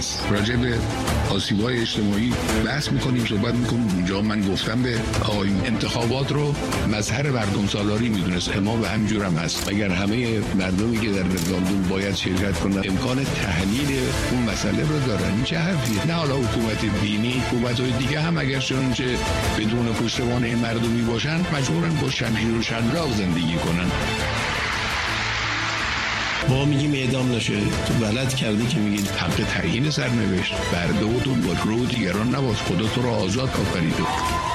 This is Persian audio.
است. راجع به آسیب‌های اجتماعی بحث می‌کنیم، صحبت می‌کنیم. اونجا من گفتم به آقایون انتخابات رو مظهر مردم سالاری می‌دونست. ما به همین هم هست. اگر همه مردمی که در رفراندوم باید شرکت کنند امکان تحلیل اون مسئله رو دارن، این چه حرفیه؟ نه حالا حکومت دینی، حکومت‌های دیگه هم اگر چه بدون پشتوانه مردمی باشن مجبورن با شمشیر و شلاق زندگی کنن. ما میگیم اعدام نشه، تو بلد کردی که میگید حق تعیین سرنوشت برده و تو با رو دیگران نباش، خدا تو رو آزاد آفریده.